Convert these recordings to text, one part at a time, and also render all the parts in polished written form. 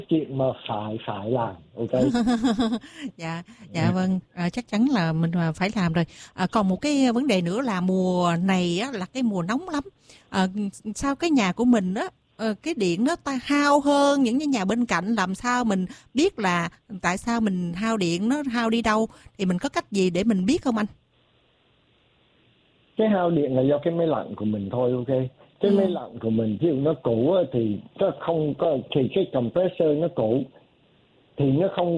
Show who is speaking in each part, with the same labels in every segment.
Speaker 1: chuyện mà phải làm, ok.
Speaker 2: Dạ, dạ vâng, chắc chắn là mình phải làm rồi. Còn một cái vấn đề nữa là mùa này á, là cái mùa nóng lắm. Sao cái nhà của mình á, cái điện nó hao hơn những cái nhà bên cạnh, làm sao mình biết là tại sao mình hao điện, nó hao đi đâu, thì mình có cách gì để mình biết không anh?
Speaker 1: Cái hao điện là do cái máy lạnh của mình thôi, ok. Cái máy lạnh của mình ví dụ nó cũ á, thì nó không có, thì cái compressor nó cũ thì nó không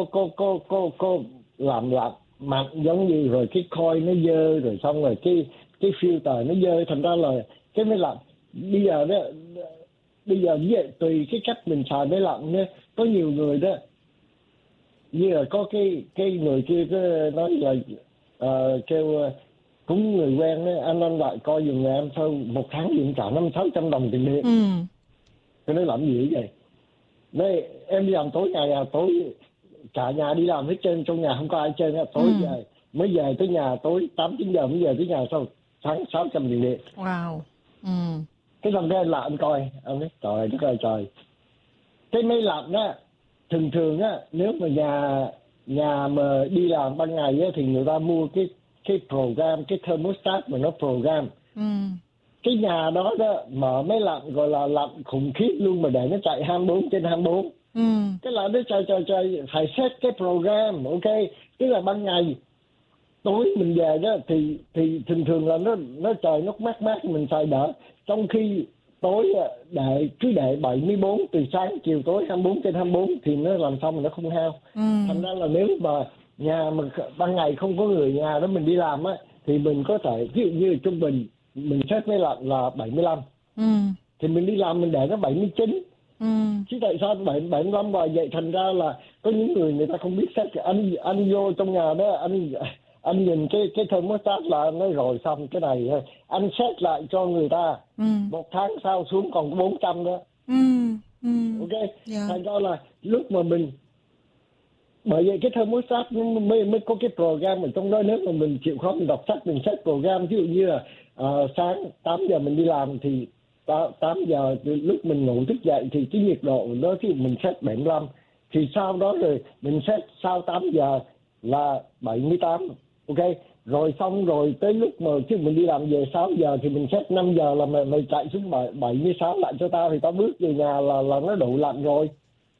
Speaker 1: có làm lạnh mạnh giống như, rồi cái coil nó dơ, rồi xong rồi cái filter nó dơ, thành ra là cái máy lạnh bây giờ đó, bây giờ tùy cái cách mình xài máy lạnh đó. Có nhiều người đó, như là có cái người kia cái nói là kêu cũng người quen đó, anh lại coi giùm nhà em sao một tháng điện trả 500-600 đồng tiền điện. Tôi nói làm gì vậy? Nói em đi làm tối ngày tối cả nhà đi làm hết trơn, trong nhà không có ai trơn á, tối về mới về tới nhà, tối 8-9 giờ mới về tới nhà, sau tháng 600 tiền điện.
Speaker 2: Wow.
Speaker 1: Cái xong cái là anh coi, anh nói trời đất ơi trời. Cái máy lạnh á, thường á, nếu mà nhà mà đi làm ban ngày á, thì người ta mua cái program, cái thermostat mà nó program. Cái nhà đó đó mở máy lạnh gọi là lạnh khủng khiếp luôn, mà để nó chạy 24/24. Cái là nó trời phải set cái program, ok. Tức là ban ngày tối mình về đó thì thường là nó trời nó mát mình xài đỡ, trong khi tối cứ để 74 từ sáng chiều tối 24/24 thì nó làm sao mà nó không hao. Thành ra là nếu mà nhà mà ban ngày không có người nhà đó mình đi làm á, thì mình có thể ví dụ như trung bình mình set máy lạnh là 75, thì mình đi làm mình để nó 79. Chứ tại sao 75 và vậy? Thành ra là có những người ta không biết set. Anh vô trong nhà đó, anh nhìn cái thermostat là nói rồi xong cái này anh set lại cho người ta, một tháng sau xuống còn có 400 đó. Ok. Thành ra là lúc mà mình, bởi vậy cái thermostat mới có cái program ở trong đó. Nếu mà mình chịu khó mình đọc sách, mình set program, ví dụ như là sáng 8 giờ mình đi làm thì 8 giờ lúc mình ngủ thức dậy thì cái nhiệt độ đó thì mình set 75, thì sau đó rồi mình set sau 8 giờ là 78, ok. Rồi xong rồi tới lúc mà chứ mình đi làm về 6 giờ thì mình set 5 giờ là mày chạy xuống 76 lại cho tao, thì tao bước về nhà là nó đủ lạnh rồi.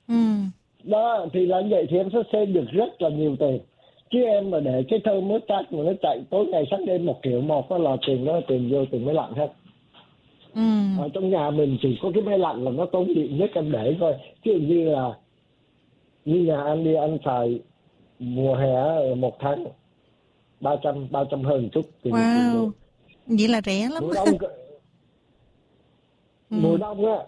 Speaker 1: Đó thì là như vậy thì em sẽ save được rất là nhiều tiền. Chứ em mà để cái thermostat mà nó chạy tối ngày sáng đêm 1 triệu một, đó là tiền đó tiền vô tiền máy lạnh hết. Ở trong nhà mình chỉ có cái máy lạnh là nó tốn điện nhất, em để coi. Ví dụ như là như nhà anh đi, anh xài mùa hè một tháng 300 hơn chút tiền.
Speaker 2: Wow, vậy là rẻ lắm.
Speaker 1: Mùa đông á,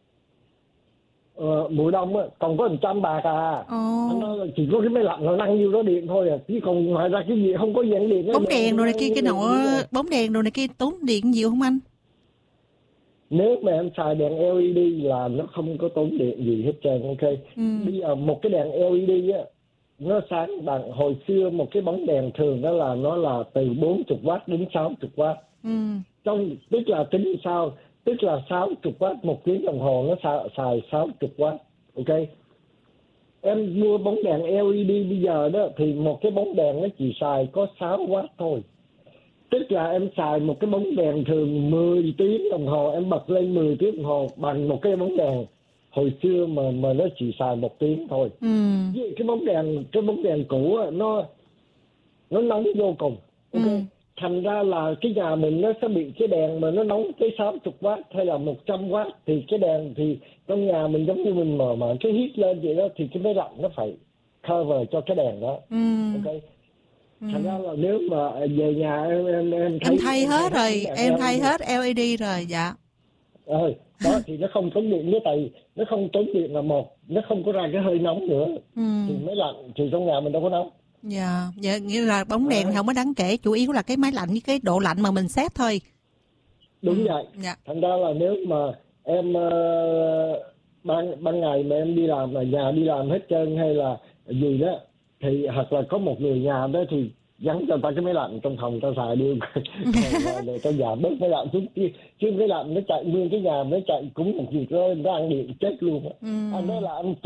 Speaker 1: mùa đông á còn có 100 bạc à. Anh nói là chỉ có cái máy lạnh nó năng nhiêu đó điện thôi à, chứ còn ngoài ra cái gì không có gì ăn điện.
Speaker 2: Bóng đèn đồ này kia, cái nọ bóng đèn đồ này kia tốn điện nhiều không anh?
Speaker 1: Nếu mà em xài đèn LED là nó không có tốn điện gì hết trơn, ok. Bây giờ một cái đèn LED á, nó sáng bằng hồi xưa một cái bóng đèn thường đó là nó là từ 40W đến 60W. Tức là tính sao? Tức là 60W một tiếng đồng hồ nó xài 60W, ok. Em mua bóng đèn LED bây giờ đó thì một cái bóng đèn nó chỉ xài có 6W thôi. Tức là em xài một cái bóng đèn thường 10 tiếng đồng hồ, em bật lên 10 tiếng đồng hồ bằng một cái bóng đèn hồi xưa mà nó chỉ xài 1 tiếng thôi. Với cái bóng đèn cũ á, nó nóng vô cùng, ok. Thành ra là cái nhà mình nó sẽ bị cái đèn mà nó nóng tới 60W hay là 100W, thì cái đèn thì trong nhà mình giống như mình mở cái heat lên vậy đó, thì cái máy lạnh nó phải cover cho cái đèn đó, ok. Thành ra là nếu mà về nhà em
Speaker 2: thay hết rồi, em thay hết LED rồi, dạ.
Speaker 1: Đó thì nó không tốn điện nữa, tại nó không tốn điện là một, nó không có ra cái hơi nóng nữa. Thì máy lạnh thì trong nhà mình đâu có nóng.
Speaker 2: Dạ, nghĩa là bóng đèn không có đáng kể, chủ yếu là cái máy lạnh với cái độ lạnh mà mình set thôi.
Speaker 1: Đúng vậy. Thành ra là nếu mà em ban ngày mà em đi làm, là nhà đi làm hết trơn hay là gì đó, thì hoặc là có một người nhà đó thì gắn cho ta cái máy lạnh trong phòng ta xài đi rồi ta giảm bớt máy lạnh xuống, chứ máy lạnh nó chạy nguyên cái nhà, nó chạy cũng một việc rồi nó ăn điện chết luôn á. Anh nói là anh